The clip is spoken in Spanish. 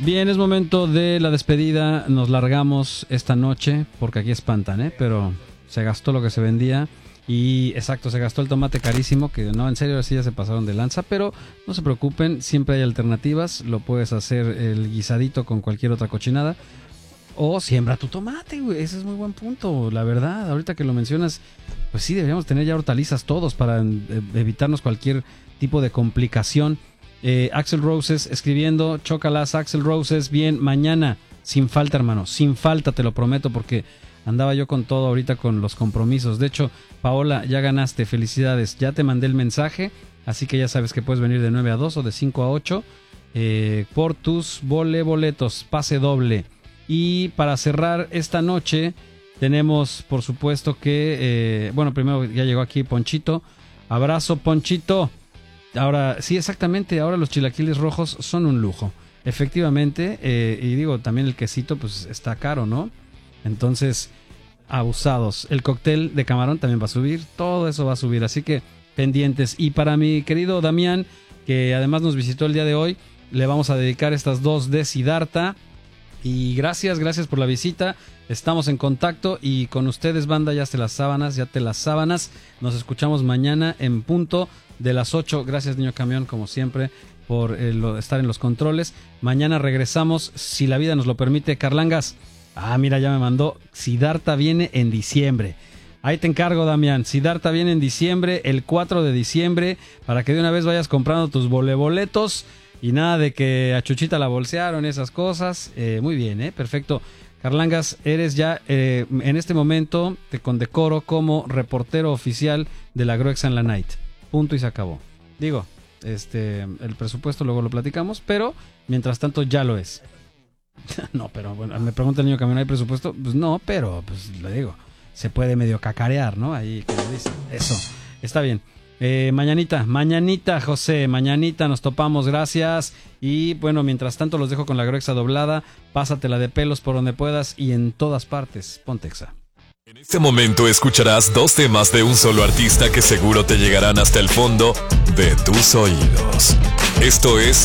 Bien, es momento de la despedida. Nos largamos esta noche porque aquí espantan, pero se gastó lo que se vendía. Y exacto, se gastó el tomate carísimo, que no, en serio, así ya se pasaron de lanza, pero no se preocupen, siempre hay alternativas. Lo puedes hacer el guisadito con cualquier otra cochinada, o siembra tu tomate, güey. Ese es muy buen punto, la verdad. Ahorita que lo mencionas, pues sí, deberíamos tener ya hortalizas todos para evitarnos cualquier tipo de complicación. Axel Roses escribiendo, chócalas Axel Roses, bien, mañana, sin falta, hermano, sin falta, te lo prometo, porque andaba yo con todo ahorita con los compromisos. De hecho, Paola, ya ganaste, felicidades. Ya te mandé el mensaje, así que ya sabes que puedes venir de 9 a 2 o de 5 a 8 por tus boletos, pase doble. Y para cerrar esta noche, tenemos por supuesto que, primero ya llegó aquí Ponchito. Abrazo, Ponchito. Ahora, sí, exactamente, ahora los chilaquiles rojos son un lujo. Efectivamente, y digo, también el quesito pues está caro, ¿no? Entonces, abusados. El cóctel de camarón también va a subir. Todo eso va a subir. Así que pendientes. Y para mi querido Damián, que además nos visitó el día de hoy, le vamos a dedicar estas 2 de Siddhartha. Y gracias por la visita. Estamos en contacto. Y con ustedes, banda, ya te las sábanas. Nos escuchamos mañana en punto de las 8. Gracias, Niño Camión, como siempre, por estar en los controles. Mañana regresamos, si la vida nos lo permite. Carlangas. Mira, ya me mandó. Siddhartha viene en diciembre. Ahí te encargo, Damián. Siddhartha viene en diciembre, el 4 de diciembre, para que de una vez vayas comprando tus boletos y nada de que a Chuchita la bolsearon, esas cosas. Muy bien, perfecto. Carlangas, eres ya en este momento te condecoro como reportero oficial de la Gruexa en la Night. Punto y se acabó. Digo, el presupuesto luego lo platicamos, pero mientras tanto ya lo es. No, pero bueno, me pregunta el Niño Camión, ¿hay presupuesto? Pues no, pero pues le digo, se puede medio cacarear, ¿no? Ahí, como dice, eso, está bien. Mañanita, José, mañanita nos topamos, gracias. Y bueno, mientras tanto los dejo con la Gruexa doblada. Pásatela de pelos por donde puedas y en todas partes, Pontexa. En este momento escucharás 2 temas de un solo artista que seguro te llegarán hasta el fondo de tus oídos. Esto es